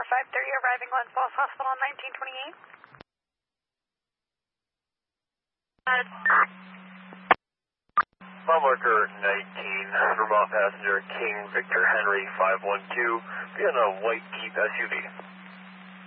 4530, arriving Glens Falls Hospital on 1928. Mile marker 19, Vermont passenger King Victor Henry 512, be on a white Jeep SUV.